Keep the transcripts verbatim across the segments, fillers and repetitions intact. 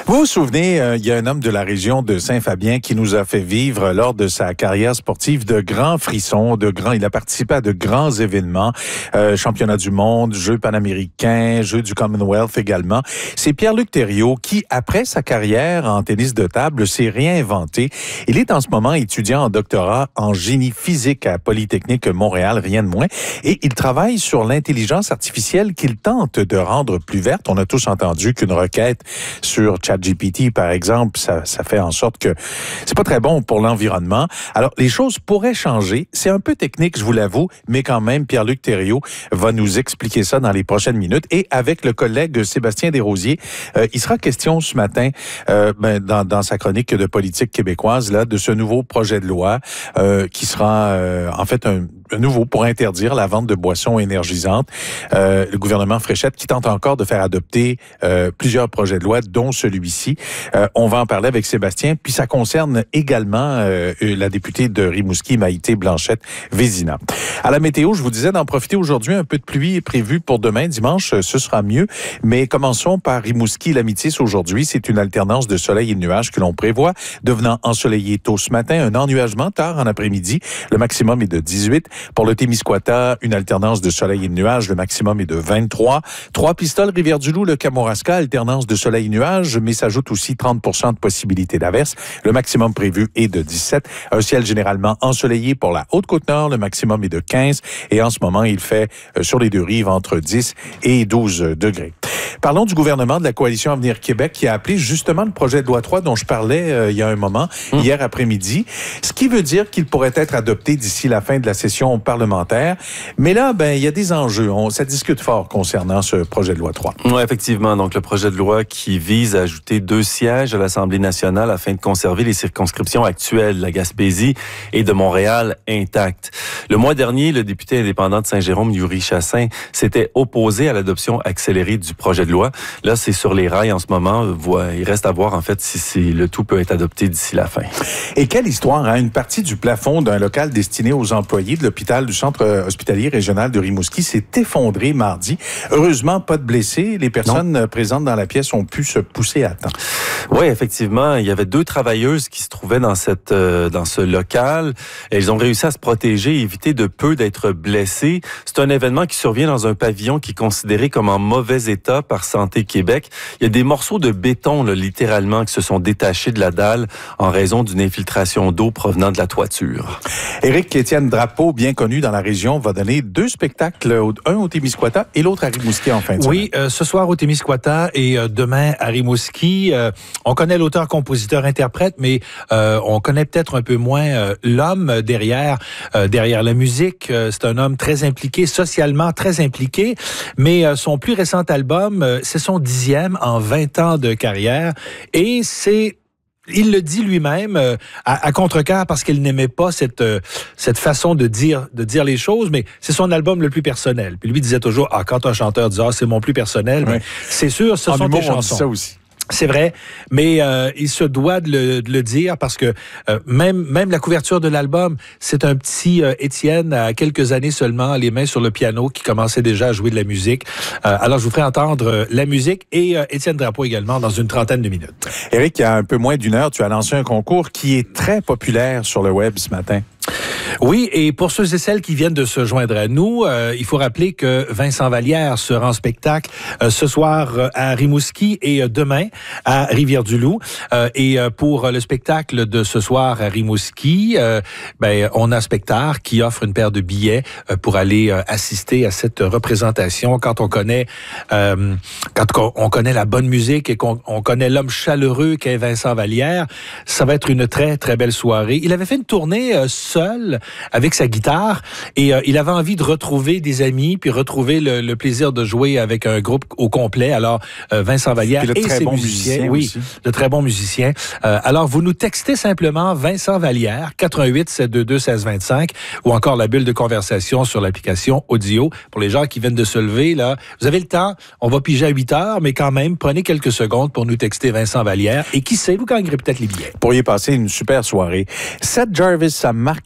Vous vous souvenez, euh, il y a un homme de la région de Saint-Fabien qui nous a fait vivre lors de sa carrière sportive de grands frissons, de grands. Il a participé à de grands événements, euh, championnat du monde, Jeux panaméricains, Jeux du Commonwealth également. C'est Pierre-Luc Thériault qui, après sa carrière en tennis de table, s'est réinventé. Il est en ce moment étudiant en doctorat en génie physique à Polytechnique Montréal, rien de moins, et il travaille sur l'intelligence artificielle qu'il tente de rendre plus verte. On a tous entendu qu'une requête sur ChatGPT, par exemple, ça, ça fait en sorte que c'est pas très bon pour l'environnement. Alors, les choses pourraient changer. C'est un peu technique, je vous l'avoue, mais quand même, Pierre-Luc Thériault va nous expliquer ça dans les prochaines minutes. Et avec le collègue Sébastien Desrosiers, euh, il sera question ce matin, euh, ben, dans, dans sa chronique de politique québécoise, là, de ce nouveau projet de loi euh, qui sera euh, en fait un nouveau pour interdire la vente de boissons énergisantes. Euh, le gouvernement Fréchette qui tente encore de faire adopter euh, plusieurs projets de loi, dont celui-ci. Euh, on va en parler avec Sébastien. Puis ça concerne également euh, la députée de Rimouski, Maïté Blanchette-Vézina. À la météo, je vous disais d'en profiter aujourd'hui. Un peu de pluie est prévu pour demain. Dimanche, ce sera mieux. Mais commençons par Rimouski-Lamitis aujourd'hui. C'est une alternance de soleil et de nuages que l'on prévoit, devenant ensoleillé tôt ce matin. Un ennuagement tard en après-midi. Le maximum est de dix-huit. Pour le Témiscouata, une alternance de soleil et de nuages. Le maximum est de vingt-trois. Trois-Pistoles, Rivière-du-Loup, le Kamouraska, alternance de soleil et nuages, mais s'ajoute aussi trente pour cent de possibilité d'averse. Le maximum prévu est de dix-sept. Un ciel généralement ensoleillé pour la Haute-Côte-Nord. Le maximum est de quinze. Et en ce moment, il fait euh, sur les deux rives entre dix et douze degrés. Parlons du gouvernement de la Coalition Avenir Québec qui a appelé justement le projet de loi trois dont je parlais euh, il y a un moment, mmh. hier après-midi, ce qui veut dire qu'il pourrait être adopté d'ici la fin de la session parlementaire. Mais là, ben, il y a des enjeux. On, ça discute fort concernant ce projet de loi trois. Oui, effectivement. Donc, le projet de loi qui vise à ajouter deux sièges à l'Assemblée nationale afin de conserver les circonscriptions actuelles de la Gaspésie et de Montréal intactes. Le mois dernier, le député indépendant de Saint-Jérôme, Yuri Chassin, s'était opposé à l'adoption accélérée du projet de loi. Là, c'est sur les rails en ce moment. Il reste à voir, en fait, si c'est, le tout peut être adopté d'ici la fin. Et quelle histoire, hein? Une partie du plafond d'un local destiné aux employés de l'hôpital du Centre hospitalier régional de Rimouski s'est effondré mardi. Heureusement, pas de blessés. Les personnes non. présentes dans la pièce ont pu se pousser à temps. Oui, effectivement. Il y avait deux travailleuses qui se trouvaient dans cette euh, dans ce local. Elles ont réussi à se protéger et éviter de peu d'être blessées. C'est un événement qui survient dans un pavillon qui est considéré comme en mauvais état par Santé Québec. Il y a des morceaux de béton, là, littéralement, qui se sont détachés de la dalle en raison d'une infiltration d'eau provenant de la toiture. Éric-Étienne Drapeau, bien connu dans la région, va donner deux spectacles, un au Témiscouata et l'autre à Rimouski en fin de semaine. Oui, euh, ce soir au Témiscouata et euh, demain à Rimouski. Euh, on connaît l'auteur, compositeur, interprète, mais euh, on connaît peut-être un peu moins euh, l'homme derrière euh, derrière la musique. Euh, c'est un homme très impliqué, socialement très impliqué, mais euh, son plus récent album, euh, c'est son dixième en vingt ans de carrière et c'est il le dit lui-même euh, à, à contre-cœur parce qu'il n'aimait pas cette euh, cette façon de dire de dire les choses, mais c'est son album le plus personnel. Puis lui disait toujours ah quand un chanteur dit ah c'est mon plus personnel, oui. mais c'est sûr ce en sont humour, tes chansons. On dit ça aussi. C'est vrai, mais euh, il se doit de le, de le dire parce que euh, même même la couverture de l'album, c'est un petit euh, Étienne à quelques années seulement, les mains sur le piano, qui commençait déjà à jouer de la musique. Euh, alors je vous ferai entendre euh, la musique et euh, Étienne Drapeau également dans une trentaine de minutes. Éric, il y a un peu moins d'une heure, tu as lancé un concours qui est très populaire sur le web ce matin. Oui, et pour ceux et celles qui viennent de se joindre à nous, euh, il faut rappeler que Vincent Vallière sera en spectacle euh, ce soir euh, à Rimouski et euh, demain à Rivière-du-Loup. Euh, et euh, pour le spectacle de ce soir à Rimouski, euh, ben on a Spectar qui offre une paire de billets euh, pour aller euh, assister à cette représentation. Quand on connaît, euh, quand on connaît la bonne musique et qu'on on connaît l'homme chaleureux qu'est Vincent Vallière, ça va être une très très belle soirée. Il avait fait une tournée euh, seul avec sa guitare et euh, il avait envie de retrouver des amis puis retrouver le, le plaisir de jouer avec un groupe au complet. Alors euh, Vincent Vallière et ses bon musiciens, musicien oui, aussi. de très bons musiciens. Euh, alors vous nous textez simplement Vincent Vallière quatre un huit sept deux deux un six deux cinq ou encore la bulle de conversation sur l'application audio pour les gens qui viennent de se lever là. Vous avez le temps, on va piger à huit heures, mais quand même prenez quelques secondes pour nous texter Vincent Vallière et qui sait, vous gagnerez peut-être les billets. Vous pourriez passer une super soirée. Seth Jarvis a marqué après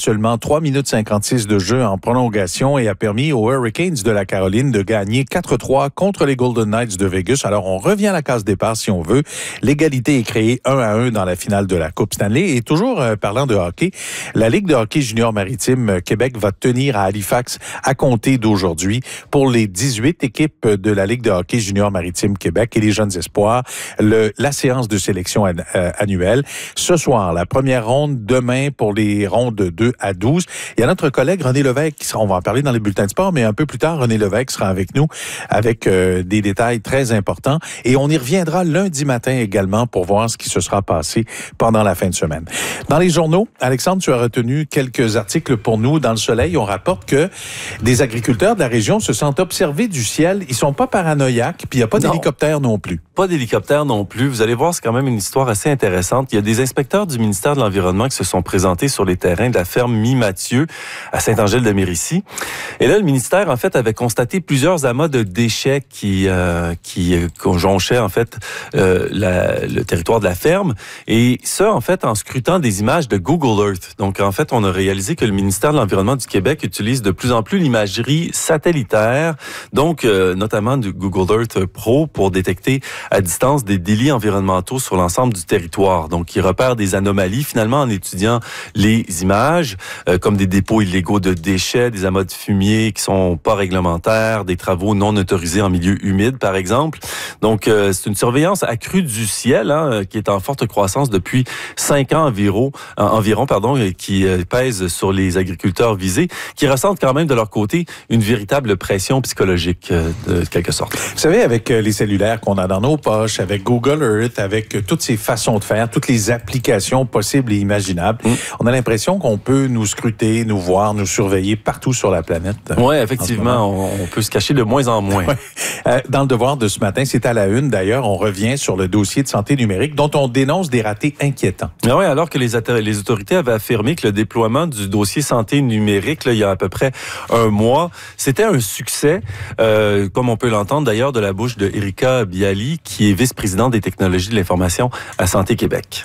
seulement trois minutes cinquante-six de jeu en prolongation et a permis aux Hurricanes de la Caroline de gagner quatre trois contre les Golden Knights de Vegas. Alors, on revient à la case départ si on veut. L'égalité est créée un à un dans la finale de la Coupe Stanley. Et toujours euh, parlant de hockey, la Ligue de hockey junior maritime Québec va tenir à Halifax à compter d'aujourd'hui pour les dix-huit équipes de la Ligue de hockey junior maritime Québec et les jeunes espoirs, le, la séance de sélection an, euh, annuelle. Ce soir, la première ronde, demain pour les rondes de deux à douze. Il y a notre collègue René Lévesque qui sera, on va en parler dans les bulletins de sport, mais un peu plus tard, René Lévesque sera avec nous avec euh, des détails très importants. Et on y reviendra lundi matin également pour voir ce qui se sera passé pendant la fin de semaine. Dans les journaux, Alexandre, tu as retenu quelques articles pour nous. Dans Le Soleil, on rapporte que des agriculteurs de la région se sentent observés du ciel. Ils sont pas paranoïaques, puis il n'y a pas d'hélicoptère non plus. Pas d'hélicoptère non plus. Vous allez voir, c'est quand même une histoire assez intéressante. Il y a des inspecteurs du ministère de l'Environnement qui se sont présentés sur les terrains de la ferme Mi-Mathieu à Saint-Angèle-de-Mérisy. Et là, le ministère, en fait, avait constaté plusieurs amas de déchets qui euh, qui euh, jonchaient, en fait, euh, la, le territoire de la ferme. Et ça, en fait, en scrutant des images de Google Earth. Donc, en fait, on a réalisé que le ministère de l'Environnement du Québec utilise de plus en plus l'imagerie satellitaire, donc euh, notamment du Google Earth Pro pour détecter à distance des délits environnementaux sur l'ensemble du territoire. Donc, il repère des anomalies, finalement, en étudiant les images, euh, comme des dépôts illégaux de déchets, des amas de fumier qui sont pas réglementaires, des travaux non autorisés en milieu humide, par exemple. Donc, euh, c'est une surveillance accrue du ciel, hein, qui est en forte croissance depuis cinq ans environ, euh, environ, pardon, et qui euh, pèse sur les agriculteurs visés, qui ressentent quand même de leur côté une véritable pression psychologique, euh, de quelque sorte. Vous savez, avec les cellulaires qu'on a dans nos poches, avec Google Earth, avec toutes ces façons de faire, toutes les applications possibles et imaginables, mmh. on a l'impression qu'on peut nous scruter, nous voir, nous surveiller partout sur la planète. Oui, effectivement, on, on peut se cacher de moins en moins. Ouais. Euh, dans le Devoir de ce matin, c'est à la une d'ailleurs, on revient sur le dossier de santé numérique dont on dénonce des ratés inquiétants. Ah oui, alors que les, les autorités avaient affirmé que le déploiement du dossier santé numérique, là, il y a à peu près un mois, c'était un succès, euh, comme on peut l'entendre d'ailleurs de la bouche de Erika Bialy, qui est vice-présidente des technologies de l'information à Santé Québec.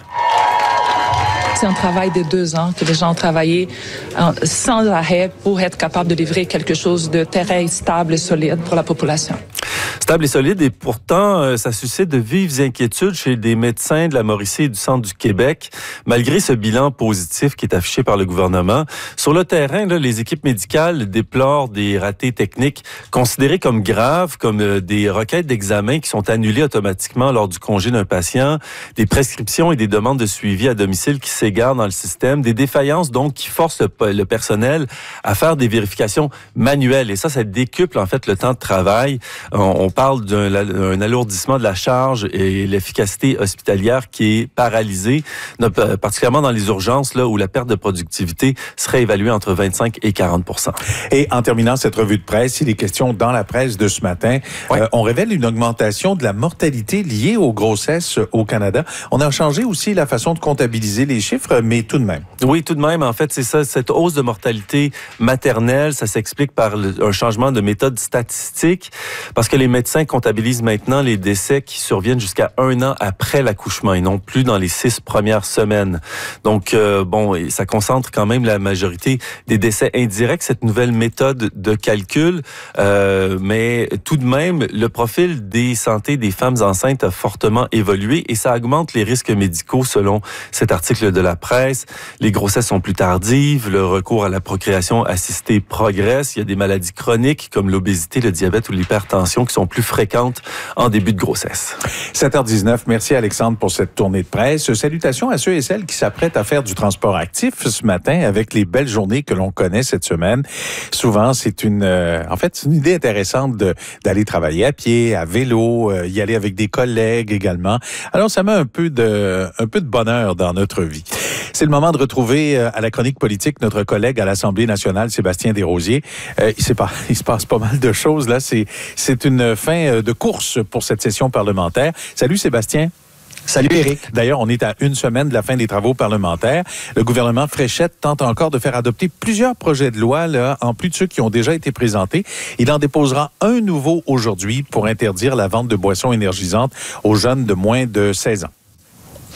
C'est un travail de deux ans que les gens ont travaillé sans arrêt pour être capables de livrer quelque chose de très stable et solide pour la population. Stable et solide, et pourtant, ça suscite de vives inquiétudes chez des médecins de la Mauricie et du centre du Québec, malgré ce bilan positif qui est affiché par le gouvernement. Sur le terrain, là, les équipes médicales déplorent des ratés techniques considérés comme graves, comme des requêtes d'examen qui sont annulées automatiquement lors du congé d'un patient, des prescriptions et des demandes de suivi à domicile qui s'égarent dans le système, des défaillances donc qui forcent le, le personnel à faire des vérifications manuelles. Et ça, ça décuple en fait le temps de travail. On, on parle d'un, d'un alourdissement de la charge et l'efficacité hospitalière qui est paralysée, particulièrement dans les urgences là où la perte de productivité serait évaluée entre vingt-cinq et quarante pour cent. Et en terminant cette revue de presse, il est question dans la presse de ce matin, ouais. euh, on révèle une augmentation de la mortalité liée aux grossesses au Canada. On a changé aussi la façon de comptabiliser les chiffres, mais tout de même. Oui, tout de même. En fait, c'est ça, cette hausse de mortalité maternelle, ça s'explique par le, un changement de méthode statistique, parce que les médecins comptabilisent maintenant les décès qui surviennent jusqu'à un an après l'accouchement et non plus dans les six premières semaines. Donc, euh, bon, ça concentre quand même la majorité des décès indirects, cette nouvelle méthode de calcul, euh, mais tout de même, le profil des santé des femmes enceintes a fortement évolué et ça augmente les risques médicaux selon cet article de la presse. Les grossesses sont plus tardives, le recours à la procréation assistée progresse, il y a des maladies chroniques comme l'obésité, le diabète ou l'hypertension qui sont plus fréquentes en début de grossesse. sept heures dix-neuf, merci Alexandre pour cette tournée de presse. Salutations à ceux et celles qui s'apprêtent à faire du transport actif ce matin avec les belles journées que l'on connaît cette semaine. Souvent, c'est une, euh, en fait, c'est une idée intéressante de, d'aller travailler à pied, à vélo, euh, y aller avec des collègues également. Alors, ça met un peu de, un peu de bonheur dans notre vie. C'est le moment de retrouver euh, à la chronique politique notre collègue à l'Assemblée nationale, Sébastien Desrosiers. Euh, il, pas, il se passe pas mal de choses là. C'est, c'est une fin de course pour cette session parlementaire. Salut Sébastien. Salut Éric. D'ailleurs, on est à une semaine de la fin des travaux parlementaires. Le gouvernement Fréchette tente encore de faire adopter plusieurs projets de loi, là, en plus de ceux qui ont déjà été présentés. Il en déposera un nouveau aujourd'hui pour interdire la vente de boissons énergisantes aux jeunes de moins de seize ans.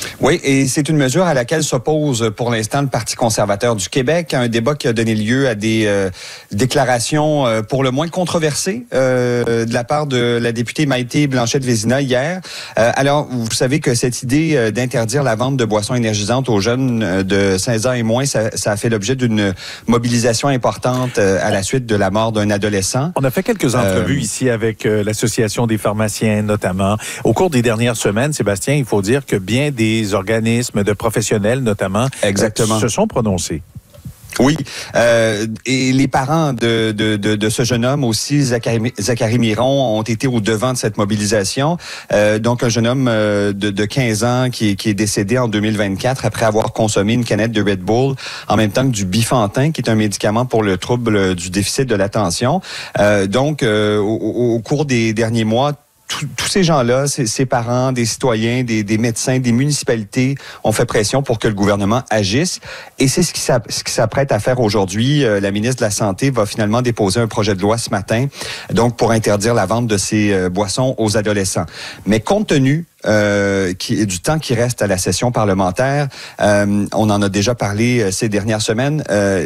Oui, et c'est une mesure à laquelle s'oppose pour l'instant le Parti conservateur du Québec, un débat qui a donné lieu à des euh, déclarations euh, pour le moins controversées euh, de la part de la députée Maïté Blanchette-Vézina hier. Euh, alors, vous savez que cette idée euh, d'interdire la vente de boissons énergisantes aux jeunes euh, de seize ans et moins, ça, ça a fait l'objet d'une mobilisation importante euh, à la suite de la mort d'un adolescent. On a fait quelques entrevues euh, ici avec euh, l'Association des pharmaciens notamment. Au cours des dernières semaines, Sébastien, il faut dire que bien des des organismes de professionnels, notamment, Exactement. Euh, se sont prononcés. Oui, euh, et les parents de, de, de, de ce jeune homme aussi, Zachary, Zachary Miron, ont été au devant de cette mobilisation. Euh, donc, un jeune homme euh, de, de quinze ans qui, qui est décédé en deux mille vingt-quatre après avoir consommé une canette de Red Bull, en même temps que du Bifantin, qui est un médicament pour le trouble du déficit de l'attention. Euh, donc, euh, au, au cours des derniers mois, tous ces gens-là, ces, ces parents, des citoyens, des, des médecins, des municipalités ont fait pression pour que le gouvernement agisse. Et c'est ce qui s'apprête à faire aujourd'hui. Euh, la ministre de la Santé va finalement déposer un projet de loi ce matin, donc pour interdire la vente de ces euh, boissons aux adolescents. Mais compte tenu Euh, qui, du temps qui reste à la session parlementaire, euh, on en a déjà parlé euh, ces dernières semaines, euh,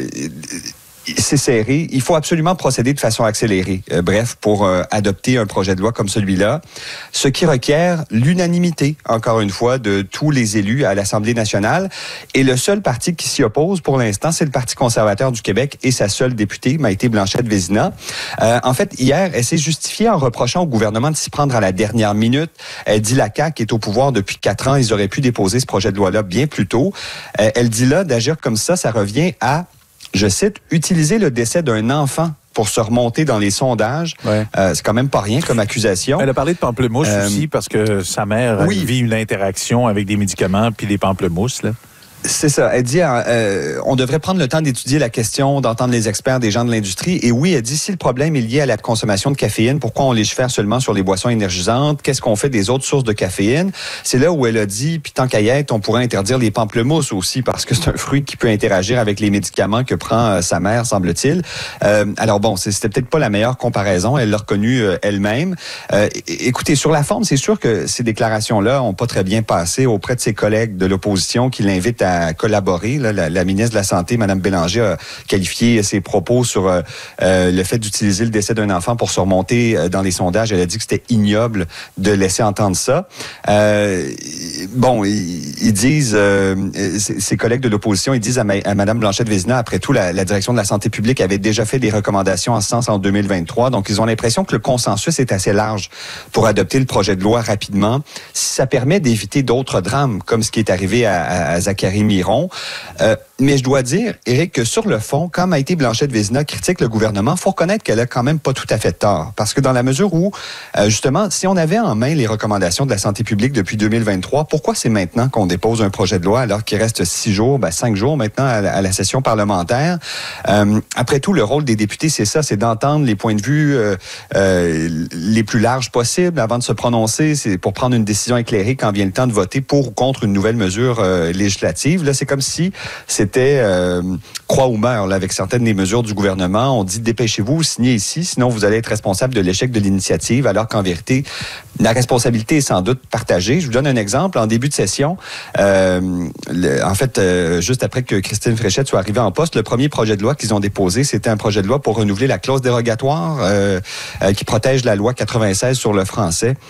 c'est serré. Il faut absolument procéder de façon accélérée. Euh, bref, pour euh, adopter un projet de loi comme celui-là, ce qui requiert l'unanimité, encore une fois, de tous les élus à l'Assemblée nationale. Et le seul parti qui s'y oppose pour l'instant, c'est le Parti conservateur du Québec et sa seule députée, Maïté Blanchette-Vézina. Euh, en fait, hier, elle s'est justifiée en reprochant au gouvernement de s'y prendre à la dernière minute. Elle dit la C A Q est au pouvoir depuis quatre ans. Ils auraient pu déposer ce projet de loi-là bien plus tôt. Euh, elle dit là, d'agir comme ça, ça revient à, je cite, utiliser le décès d'un enfant pour se remonter dans les sondages. Ouais. Euh, c'est quand même pas rien comme accusation. Elle a parlé de pamplemousse euh, aussi parce que sa mère oui. vit une interaction avec des médicaments puis des pamplemousses, là. C'est ça. Elle dit, euh, on devrait prendre le temps d'étudier la question, d'entendre les experts, des gens de l'industrie. Et oui, elle dit, si le problème est lié à la consommation de caféine, pourquoi on légifère seulement sur les boissons énergisantes? Qu'est-ce qu'on fait des autres sources de caféine? C'est là où elle a dit, puis tant qu'à y être, on pourrait interdire les pamplemousses aussi, parce que c'est un fruit qui peut interagir avec les médicaments que prend euh, sa mère, semble-t-il. Euh, alors bon, c'était peut-être pas la meilleure comparaison. Elle l'a reconnu euh, elle-même. Euh, écoutez, sur la forme, c'est sûr que ces déclarations-là ont pas très bien passé auprès de ses collègues de l'opposition qui l'invitent à à collaborer. Là, la, la ministre de la Santé, Mme Bélanger, a qualifié ses propos sur euh, euh, le fait d'utiliser le décès d'un enfant pour se remonter euh, dans les sondages. Elle a dit que c'était ignoble de laisser entendre ça. Euh, bon, ils, ils disent, euh, ses collègues de l'opposition, ils disent à, ma, à Mme Blanchette-Vézina, après tout, la, la direction de la santé publique avait déjà fait des recommandations en ce sens en deux mille vingt-trois. Donc, ils ont l'impression que le consensus est assez large pour adopter le projet de loi rapidement. Si ça permet d'éviter d'autres drames, comme ce qui est arrivé à, à, à Zachary Miron. Euh, mais je dois dire, Éric, que sur le fond, quand Maïté Blanchette-Vézina critique le gouvernement, il faut reconnaître qu'elle a quand même pas tout à fait tort. Parce que dans la mesure où, euh, justement, si on avait en main les recommandations de la santé publique depuis deux mille vingt-trois, pourquoi c'est maintenant qu'on dépose un projet de loi alors qu'il reste six jours, ben cinq jours maintenant à la, à la session parlementaire? Euh, après tout, le rôle des députés, c'est ça, c'est d'entendre les points de vue euh, euh, les plus larges possibles avant de se prononcer. C'est pour prendre une décision éclairée quand vient le temps de voter pour ou contre une nouvelle mesure euh, législative. Là, c'est comme si c'était euh, croix ou meurt là, avec certaines des mesures du gouvernement. On dit dépêchez-vous, signez ici, sinon vous allez être responsable de l'échec de l'initiative, alors qu'en vérité, la responsabilité est sans doute partagée. Je vous donne un exemple. En début de session, euh, le, en fait, euh, juste après que Christine Fréchette soit arrivée en poste, le premier projet de loi qu'ils ont déposé, c'était un projet de loi pour renouveler la clause dérogatoire euh, euh, qui protège la loi quatre-vingt-seize sur le français.